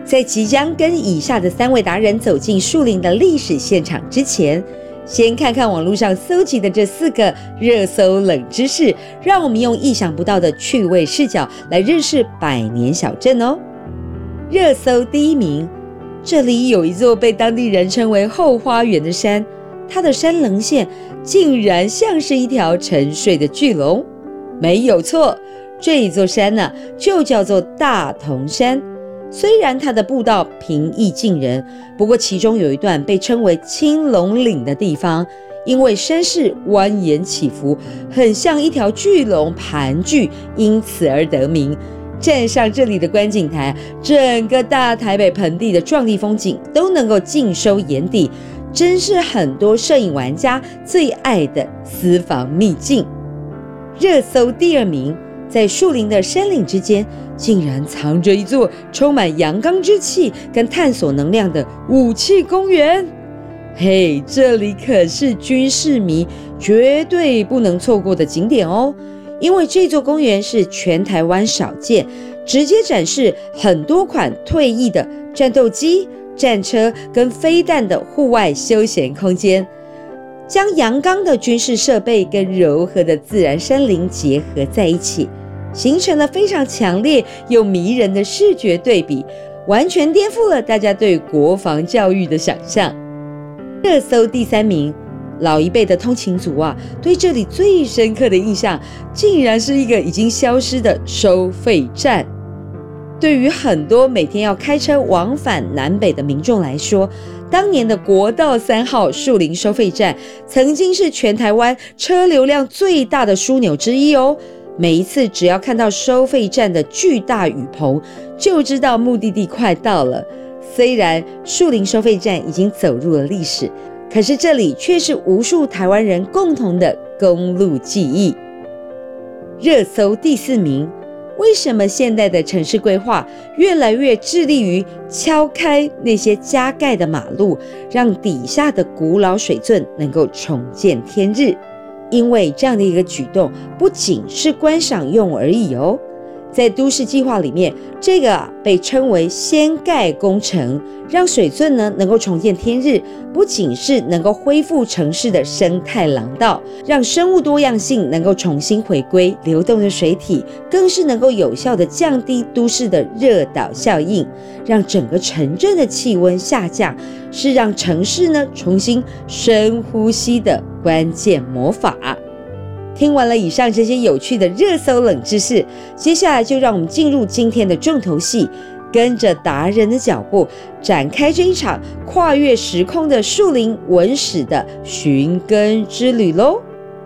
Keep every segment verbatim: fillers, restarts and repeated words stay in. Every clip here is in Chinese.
在即将跟以下的三位达人走进树林的历史现场之前，先看看网络上搜集的这四个热搜冷知识，让我们用意想不到的趣味视角来认识百年小镇哦。热搜第一名，这里有一座被当地人称为后花园的山，它的山棱线竟然像是一条沉睡的巨龙。没有错，这一座山呢、啊、就叫做大同山。虽然它的步道平易近人，不过其中有一段被称为青龙岭的地方，因为山势蜿蜒起伏，很像一条巨龙盘踞，因此而得名。站上这里的观景台，整个大台北盆地的壮丽风景都能够尽收眼底，真是很多摄影玩家最爱的私房秘境。热搜第二名，在树林的山岭之间，竟然藏着一座充满阳刚之气跟探索能量的武器公园。嘿，这里可是军事迷绝对不能错过的景点哦，因为这座公园是全台湾少见，直接展示很多款退役的战斗机、战车跟飞弹的户外休闲空间，将阳刚的军事设备跟柔和的自然山林结合在一起，形成了非常强烈又迷人的视觉对比，完全颠覆了大家对国防教育的想象。热搜第三名，老一辈的通勤族啊，对这里最深刻的印象，竟然是一个已经消失的收费站。对于很多每天要开车往返南北的民众来说，当年的国道三号树林收费站，曾经是全台湾车流量最大的枢纽之一哦。每一次只要看到收费站的巨大雨棚，就知道目的地快到了。虽然树林收费站已经走入了历史，可是这里却是无数台湾人共同的公路记忆。热搜第四名，为什么现代的城市规划越来越致力于敲开那些加盖的马路，让底下的古老水圳能够重见天日？因为这样的一个举动不仅是观赏用而已哦，在都市计划里面，这个、啊、被称为先盖工程，让水圳呢能够重见天日，不仅是能够恢复城市的生态廊道，让生物多样性能够重新回归流动的水体，更是能够有效的降低都市的热岛效应，让整个城镇的气温下降，是让城市呢重新深呼吸的关键魔法。听完了以上这些有趣的热搜冷知识，接下来就让我们进入今天的重头戏，跟着达人的脚步，展开这一场跨越时空的树林文史的寻根之旅咯。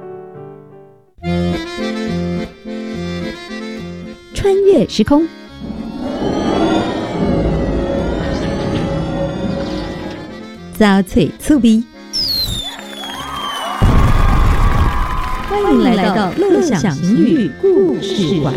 穿越时空，杂脆粗逼，欢迎来到乐享行旅故事馆。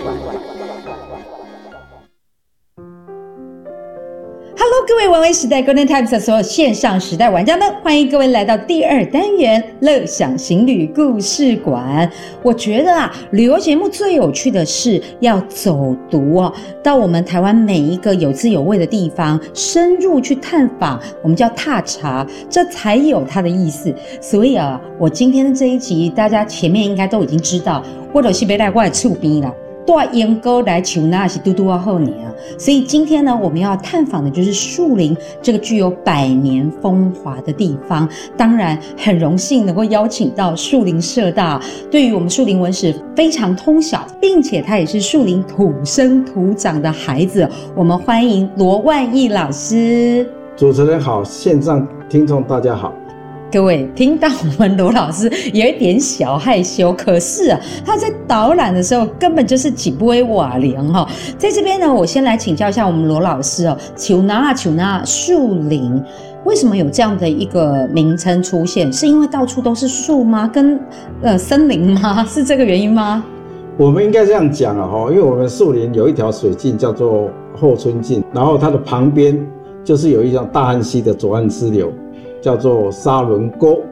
Hello， 各位玩味时代 Golden Times 的所有线上时代玩家们，欢迎各位来到第二单元乐享行旅故事馆。我觉得啊，旅游节目最有趣的是要走读哦，到我们台湾每一个有滋有味的地方，深入去探访，我们叫踏查，这才有它的意思。所以啊，我今天的这一集，大家前面应该都已经知道，我就是要来我的厝边啦。带烟哥来求那是嘟嘟啊后年啊，所以今天呢，我们要探访的就是树林这个具有百年风华的地方。当然，很荣幸能够邀请到树林社大，对于我们树林文史非常通晓，并且他也是树林土生土长的孩子。我们欢迎罗万义老师。 主持人好，线上听众大家好。 各位听到我们罗老师有一点小害羞，可是啊，他在导览的时候根本就是几杯瓦凉哈。在这边呢，我先来请教一下我们罗老师哦，丘那丘那树林为什么有这样的一个名称出现？是因为到处都是树吗？跟呃森林吗？是这个原因吗？ 我们应该这样讲啊，因为我们树林有一条水径叫做后春径，然后它的旁边就是有一条大汉溪的左岸支流，叫做沙仑沟。